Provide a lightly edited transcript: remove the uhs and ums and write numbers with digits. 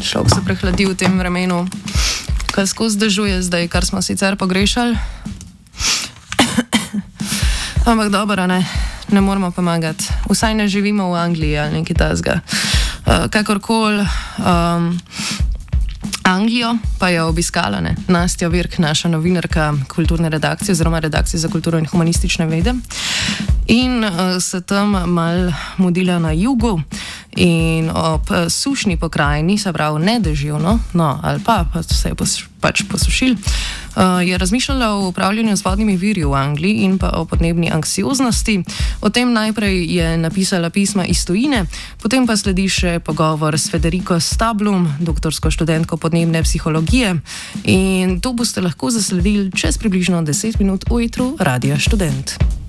Človek se prehladi v tem vremenu, kar skozi dežuje zdaj, kar smo sicer pogrešali. Ampak dobro, ne moramo pomagati. Vsaj ne živimo v Angliji ali nekaj takega. Kakorkoli, Anglijo pa je obiskala Nastja Virk, naša novinarka kulturne redakcije oziroma redakcije za kulturo in humanistične vede. In se tam mal mudila na jugu in ob sušni pokrajini, se pravi nedeživno, ali pa se je pač posušil, je razmišljala o upravljanju z vodnimi viri v Angliji in pa o podnebni anksioznosti. O tem najprej je napisala pisma iz tujine, potem pa sledi še pogovor s Federico Stablum, doktorsko študentko podnebne psihologije, in to boste lahko zasledili čez približno 10 minut v etru Radia Študent.